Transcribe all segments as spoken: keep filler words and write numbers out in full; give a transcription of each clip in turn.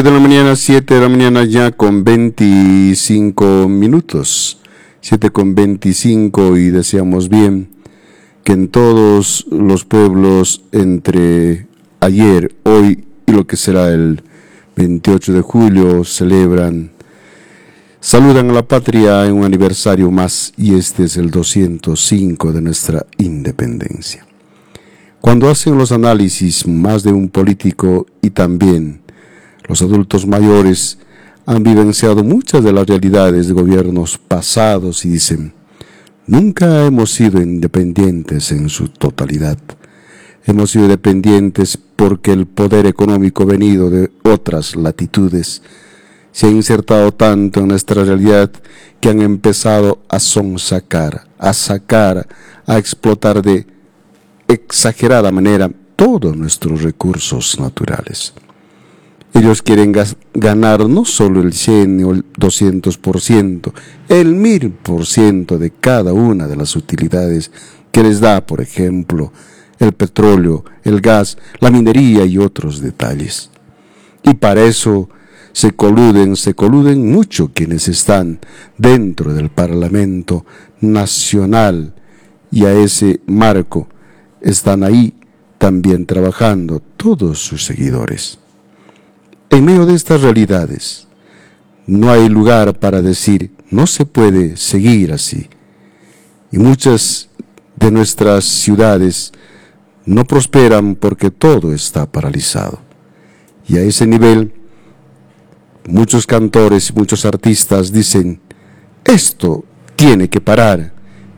siete de la mañana, siete de la mañana ya con veinticinco minutos. siete con veinticinco y deseamos bien que en todos los pueblos entre ayer, hoy y lo que será el veintiocho de julio celebran, saludan a la patria en un aniversario más y este es el doscientos cinco de nuestra independencia. Cuando hacen los análisis más de un político y también los adultos mayores han vivenciado muchas de las realidades de gobiernos pasados y dicen, nunca hemos sido independientes en su totalidad. Hemos sido dependientes porque el poder económico venido de otras latitudes se ha insertado tanto en nuestra realidad que han empezado a sonsacar, a sacar, a explotar de exagerada manera todos nuestros recursos naturales. Ellos quieren gas- ganar no solo el cien o el doscientos por ciento, el mil por ciento de cada una de las utilidades que les da, por ejemplo, el petróleo, el gas, la minería y otros detalles. Y para eso se coluden, se coluden mucho quienes están dentro del Parlamento Nacional y a ese marco están ahí también trabajando todos sus seguidores. En medio de estas realidades, no hay lugar para decir, no se puede seguir así. Y muchas de nuestras ciudades no prosperan porque todo está paralizado. Y a ese nivel, muchos cantores y muchos artistas dicen, esto tiene que parar.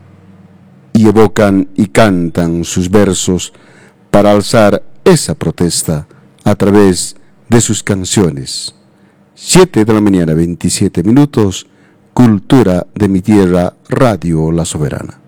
Y evocan y cantan sus versos para alzar esa protesta a través de sus canciones. siete de la mañana, veintisiete minutos, Cultura de mi Tierra, Radio La Soberana.